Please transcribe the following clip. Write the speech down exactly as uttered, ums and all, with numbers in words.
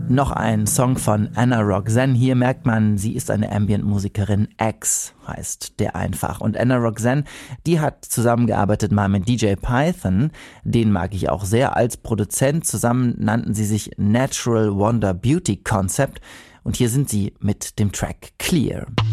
Noch ein Song von Anna Roxanne. Hier merkt man, sie ist eine Ambient-Musikerin. X heißt der einfach. Und Anna Roxanne, die hat zusammengearbeitet mal mit D J Python. Den mag ich auch sehr als Produzent. Zusammen nannten sie sich Natural Wonder Beauty Concept. Und hier sind sie mit dem Track Clear.